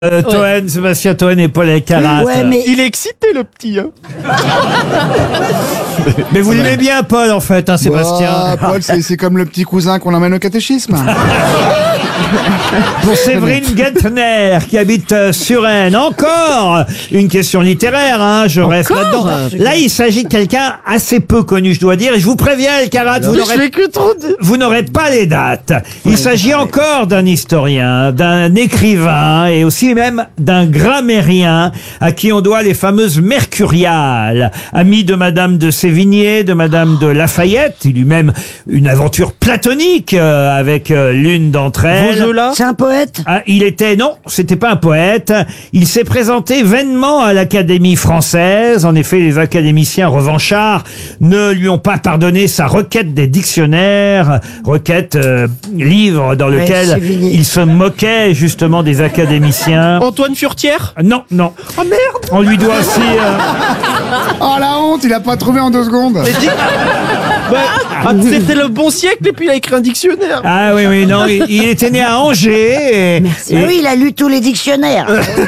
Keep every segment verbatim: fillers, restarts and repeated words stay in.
Euh, Toen, Sébastien Toen et Paul Elkarat. Ouais, mais Il est excité, le petit. Hein. Mais vous l'aimez bien, Paul, en fait, hein, Sébastien. Bah, Paul, c'est c'est comme le petit cousin qu'on emmène au catéchisme. Pour Séverine Gentner, qui habite euh, Suresnes. Encore une question littéraire, hein, je reste là-dedans. Là, il s'agit de quelqu'un assez peu connu, je dois dire. Et je vous préviens, Elkarat, vous n'aurez que trop de... vous n'aurez pas les dates. Il s'agit encore d'un historien, d'un écrivain et aussi même d'un grammairien à qui on doit les fameuses Mercuriales. Ami de Madame de Sévigné, de Madame de Lafayette. Il eut même une aventure platonique euh, avec euh, l'une d'entre elles. Vaugelas. c'est un poète. Ah, il était, non, c'était pas un poète. Il s'est présenté vainement à l'Académie française. En effet, les académiciens revanchards ne lui ont pas pardonné sa requête des dictionnaires, requête, euh, livre dans lequel Sévigné. il se moquait justement des académiciens. Antoine Furtière. Non, non. Oh merde. On lui doit aussi... euh, Oh la honte, il a pas trouvé en deux secondes. Mais dis- Ouais. Ah, c'était le bon siècle et puis il a écrit un dictionnaire. Ah oui, oui, non, il, il était né à Angers et, et, Ah oui, il a lu tous les dictionnaires.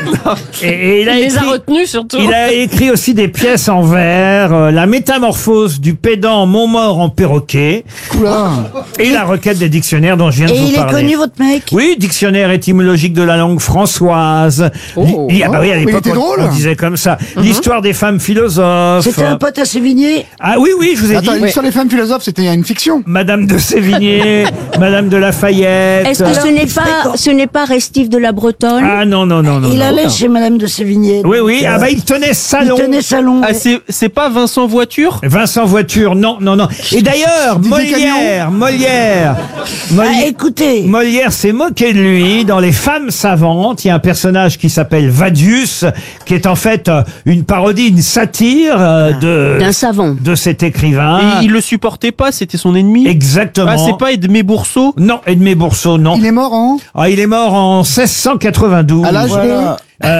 et- et il a Il les a écrit- retenus surtout. Il a écrit aussi des pièces en vers, euh, La métamorphose du pédant Montmort en perroquet Oula. et La requête des dictionnaires dont je viens de Et vous il est parler. connu, votre mec? Oui, dictionnaire étymologique de la langue françoise. Oh. Li- ah bah oui, à Mais il l'époque, était on, drôle. on disait comme ça. L'histoire des femmes philosophes. C'était un pote à Sévigné? Ah oui, oui, je vous ai Attends, dit. sur les femmes philosophes, c'était une fiction. Madame de Sévigné, Madame de Lafayette. Est-ce que ce n'est pas, ce n'est pas Restif de la Bretonne? Ah non, non, non, non. Il non. allait chez Madame de Sévigné. Oui, donc, oui, euh, ah bah il tenait il salon. tenait salon. Ah, c'est, c'est pas Vincent Voiture. Vincent Voiture, non, non, non. Et d'ailleurs, Didier Molière, Molière, Ah, Molière, écoutez, Molière s'est moqué de lui dans Les Femmes savantes. Il y a un personnage qui s'appelle Vadius, qui est en fait euh, une parodie, une satire euh, de D'un savant. de cet écrivain. Et il le supportait pas, c'était son ennemi. Exactement. Ah, c'est pas Edmé Bourseau. Non, Edmé Bourseau, non. Il est mort en... Ah, il est mort en seize cent quatre-vingt-douze. À l'âge voilà. Euh,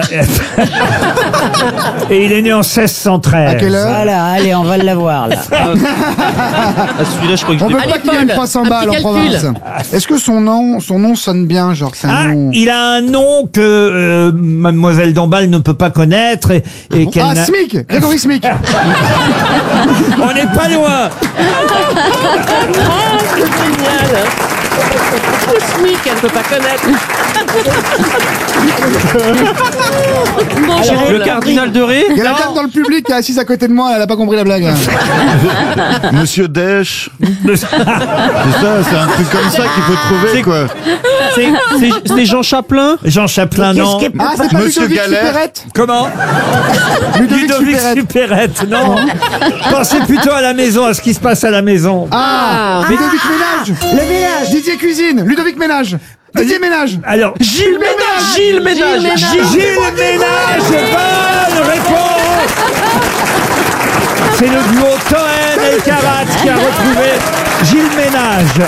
et il est né en seize cent treize. À quelle heure? Voilà, allez, on va l'avoir, là. Ah, celui-là, je crois que je On l'ai veut Allez, pas qu'il gagne Paul, trois cents un balles en petit province. calcul. Est-ce que son nom, son nom sonne bien, genre c'est un Ah, nom... il a un nom que euh, Mademoiselle Dombal ne peut pas connaître et, et qu'elle Ah, n'a- Smic, Grégory Smic. On n'est pas loin. Génial. Le SMIC, elle ne peut pas connaître. Bon, j'ai Le cardinal de Ré. Il y a la dame dans le public qui est assise à côté de moi, elle a pas compris la blague. Monsieur Desch. C'est ça, c'est un truc comme ça qu'il faut trouver, C'est- quoi. C'est, c'est, c'est Jean Chaplin. Jean Chaplin, non. Qu'est-ce qui est Ah, c'est pas Monsieur Ludovic Galère. Supérette? Comment Ludovic Ludovic Supérette. Supérette, non. Pensez plutôt à la maison, à ce qui se passe à la maison. Ah, Ludovic Ménage. Le village. Didier Cuisine. Ludovic Ménage. Didier Ménage. Alors, Gilles Ménage. Gilles Ménage. Ménage. Gilles- Gilles Ménage, bonne réponse. C'est le duo Toen et Elkarat qui a retrouvé Gilles Ménage.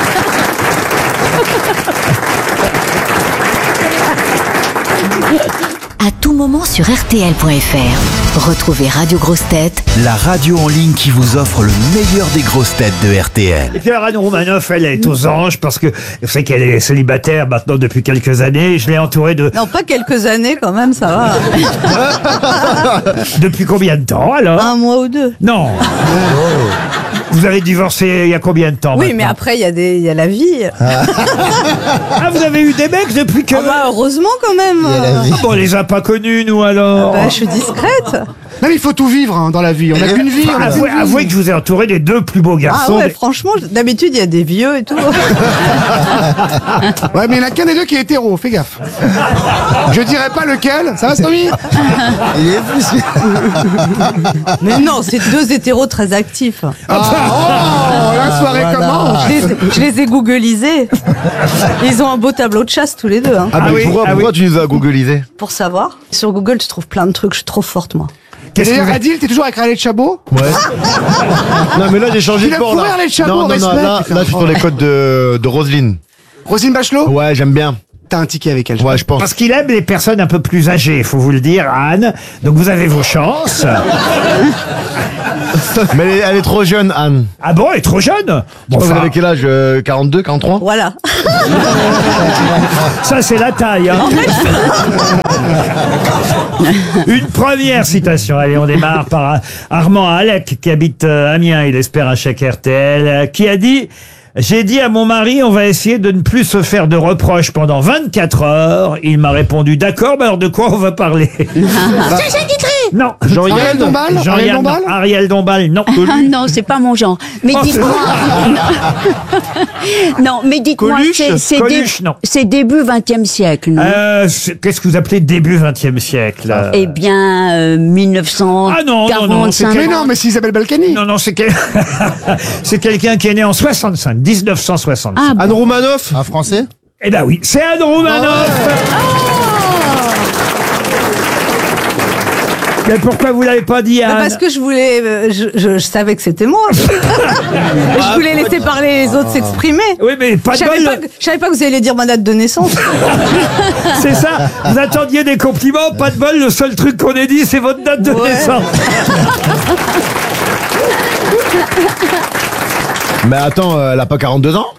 À tout moment sur R T L point F R. Retrouvez Radio Grosses Têtes La radio en ligne qui vous offre le meilleur des grosses têtes de R T L. Et puis alors, Anne Romanoff, elle est aux anges parce que je sais qu'elle est célibataire maintenant depuis quelques années. Je l'ai entourée de... Non, pas quelques années quand même, ça va. Depuis combien de temps alors? Un mois ou deux. Non. Vous avez divorcé il y a combien de temps Oui, maintenant mais après, il y, a des- il y a la vie. Ah, vous avez eu des mecs depuis que... Ah bah, heureusement quand même. Ah bon, on les a pas connus, nous, alors. Bah, je suis discrète. Non, mais il faut tout vivre hein, dans la vie. On n'a qu'une vie. on a Avouez, qu'une vie. avouez que je vous ai entouré des deux plus beaux Ah garçons. ouais, des- franchement, d'habitude, il y a des vieux et tout. Ouais, mais il n'y en a qu'un des deux qui est hétéro, fais gaffe. Je dirais pas lequel. Ça va, Stomy? Mais non, c'est deux hétéros très actifs. Ah, oh, la soirée commence. Je les, je les ai googlisés. Ils ont un beau tableau de chasse tous les deux. Hein, Ah, mais Ah oui, pourquoi, ah pourquoi oui. tu nous as googlisé? pour savoir. Sur Google, tu trouves plein de trucs. Je suis trop forte, moi. Qu'est-ce que D'ailleurs, vous- Adil, t'es toujours avec Raleigh de Chabot? Ouais. Non, mais là, j'ai changé Il de a bord, couru là. les chapeaux, Non, non, non, respect, là, putain. là, je suis sur les codes de, de Roselyne. Roselyne Bachelot? Ouais, j'aime bien. t'as un ticket avec elle. Ouais, je pense. Parce qu'il aime les personnes un peu plus âgées, faut vous le dire, Anne. Donc vous avez vos chances. Mais elle est, elle est trop jeune, Anne. Ah bon, elle est trop jeune. Bon, Vous enfin, avez quel âge euh, quarante-deux, quarante-trois? Voilà. ça c'est la taille. Hein. Une première citation. Allez, on démarre par Armand Alec, qui habite euh, Amiens. Il espère un chèque R T L, euh, qui a dit... J'ai dit à mon mari, on va essayer de ne plus se faire de reproches pendant vingt-quatre heures. Il m'a répondu, d'accord, mais alors de quoi on va parler? Sacha Guitry. Non. Ariel Dombal Ariel Jean-Yann, Dombal non. Ariel Dombal, non. Ah non, c'est pas mon genre. Mais Oh, dites-moi. non, mais dites-moi, Coluche c'est c'est Coluche, dé- non. c'est début vingtième siècle, non? Euh, c'est- Qu'est-ce que vous appelez début vingtième siècle? euh Eh bien, euh, mille neuf cent quarante-cinq. Ah non, non, non, c'est Mais non, mais c'est Isabelle Balkany. Non, non, c'est quel- c'est quelqu'un qui est né en soixante-cinq, dix-neuf cent soixante-cinq. Ah, Anne Roumanoff. Un français? Eh ben oui, c'est Anne Roumanoff. Mais pourquoi vous l'avez pas dit, Bah, Anne? parce que je voulais, euh, je, je- je savais que c'était moi. je voulais laisser parler les autres s'exprimer. Oui, mais pas Je de savais bol. pas, que- je savais pas que vous alliez dire ma date de naissance. C'est ça. Vous attendiez des compliments, pas de bol. Le seul truc qu'on ait dit, c'est votre date de Ouais. naissance. Mais attends, euh, elle a pas quarante-deux ans?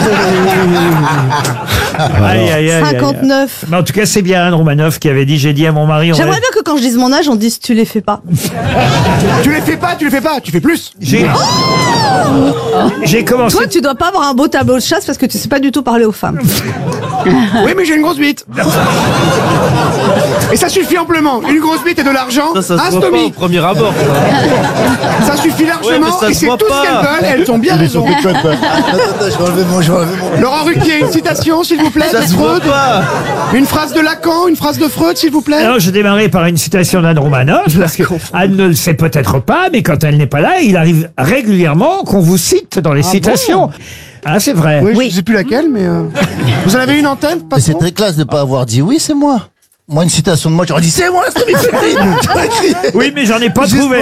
Aïe, aïe, aïe, aïe. cinquante-neuf. Mais en tout cas, c'est bien Anne Roumanoff qui avait dit, j'ai dit à mon mari, on J'aimerais va- bien que quand je dise mon âge, on dise tu les fais pas. Tu les fais pas, tu les fais pas, tu fais plus. J'ai j'ai commencé. Toi, tu dois pas avoir un beau tableau de chasse parce que tu sais pas du tout parler aux femmes. Oui, mais j'ai une grosse bite. Et ça suffit amplement. Une grosse bite et de l'argent. Ça, ça un se voit pas au stomie. premier abord. ça. Ça suffit largement. Ouais, mais ça et se c'est voit tout ce pas. qu'elles veulent. Elles ont bien raison. Attends, attends, je vais enlever mon, je vais enlever mon. Laurent Ruquier, une citation, s'il vous plaît, Ça de se voit Freud. pas. Une phrase de Lacan, une phrase de Freud, s'il vous plaît. Alors, je démarrais par une citation d'Anne Roumanoff, parce que Anne ne le sait peut-être pas, mais quand elle n'est pas là, il arrive régulièrement qu'on vous cite dans les citations. Ah, c'est vrai. Oui, Oui. je sais plus laquelle, mais euh, vous en avez une en tête, Mais c'est patron très classe de pas avoir dit oui, c'est moi. Moi, une citation de moi, j'aurais dit c'est moi, c'est mes petits. Oui, mais j'en ai pas trouvé.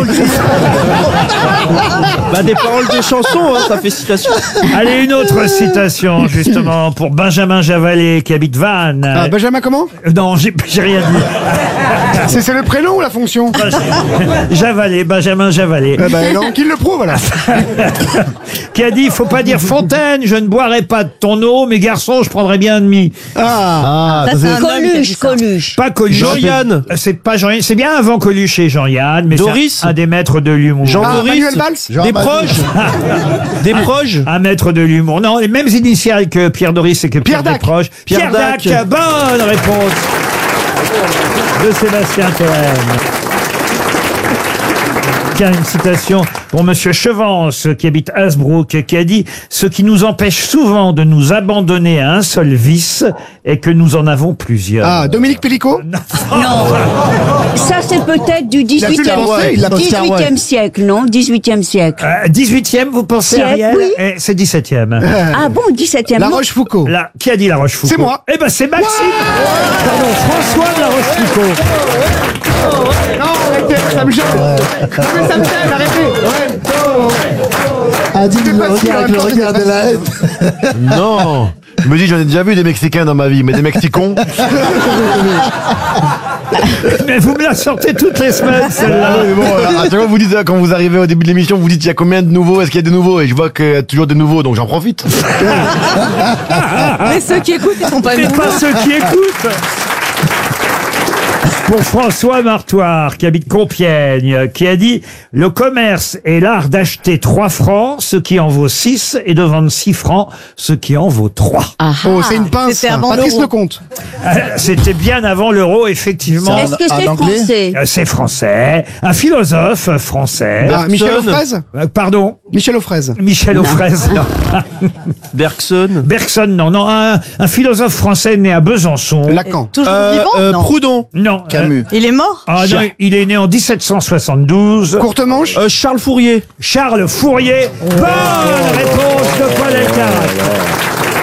Bah des paroles de chansons, hein, ça fait citation. Allez, une autre citation, justement, pour Benjamin Javalet, qui habite Vannes. Ah, Benjamin, comment Non, j'ai j'ai rien dit. C'est c'est le prénom ou la fonction Javalet, Benjamin Javalet. Eh ben, donc, il le prouve, voilà. Qui a dit, il faut pas dire Fontaine, je ne boirai pas de ton eau, mes garçons, je prendrai bien un demi. Ah, Ah, Ça, ça, c'est c'est- un homme qui a dit Coluche, ça. Coluche. Pas Coluche. Jean-Yann. C'est pas Jean-Yann, c'est bien avant Coluche et Jean-Yann, mais Doris. c'est un, un des maîtres de l'humour. Jean Ah, Doris. Manuel Valls Jean Des Amadou. proches. Des proches. Un maître de l'humour. Non, les mêmes initiales que Pierre Doris et que Pierre, Pierre Dac. Desproges. Pierre Dac. Dac. Bonne réponse de Sébastien Toen. Tiens, une citation pour Monsieur Chevance, qui habite Hasbrook, qui a dit « Ce qui nous empêche souvent de nous abandonner à un seul vice est que nous en avons plusieurs. Ah, Dominique Pellicot Non. Ça, c'est peut-être du a pu le dix-huitième penser, il l'a pensé, dix-huitième siècle, non? dix-huitième siècle. Euh, dix-huitième, vous pensez, Siècle, Ariel? oui. Eh, c'est dix-septième. Ah bon, dix-septième. La non. Rochefoucauld. Là, qui a dit La Rochefoucauld? C'est moi. Eh ben, c'est Maxime. Pardon, François de La Rochefoucauld. Non, arrêtez, ça me gêne. Non, mais ça me gêne, arrêtez. Ouais. Ah, dis C'était le pas sûr, regard, en le même temps, regard de c'était la pas haine. non. Je me dis, j'en ai déjà vu des Mexicains dans ma vie, mais des Mexicons. Mais vous me la sortez toutes les semaines, Ah celle-là. oui, mais bon, euh, à chaque fois, vous dites, euh, quand vous arrivez au début de l'émission, vous dites, il y a combien de nouveaux? Est-ce qu'il y a de nouveaux? Et je vois qu'il y a toujours de nouveaux, donc j'en profite. Mais ceux qui écoutent, ils sont pas C'est nouveaux. pas ceux qui écoutent. Pour François Martoire, qui habite Compiègne, qui a dit « Le commerce est l'art d'acheter trois francs, ce qui en vaut six, et de vendre six francs, ce qui en vaut trois. Oh, c'est une pince. C'était avant Patrice l'euro. Lecomte. Euh, C'était bien avant l'euro, effectivement. Est-ce que En c'est anglais français? Euh, C'est français. Un philosophe français. Ah, Michel Bergson. Aufraise Euh, Pardon, Michel Aufraise. Michel Aufraise. Bergson. Bergson, non, non. Un, un philosophe français né à Besançon. Lacan. Toujours Euh, vivant? euh, Non. Proudhon. Non. euh, Camus. Il est mort? ah non, il est né en dix-sept cent soixante-douze. Courte manche. Euh, Charles Fourier. Charles Fourier. Bonne réponse de Paul Elkarat.